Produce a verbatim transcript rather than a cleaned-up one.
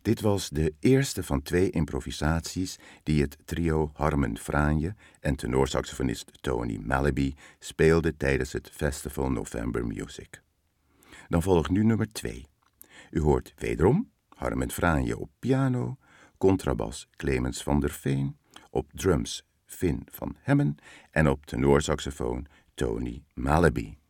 Dit was de eerste van twee improvisaties die het trio Harmen Franje en tenorsaxofonist Tony Malaby speelde tijdens het Festival November Music. Dan volgt nu nummer twee. U hoort wederom Harmen Franje op piano, contrabas Clemens van der Veen, op drums Finn van Hemmen en op tenorsaxofoon Tony Malaby.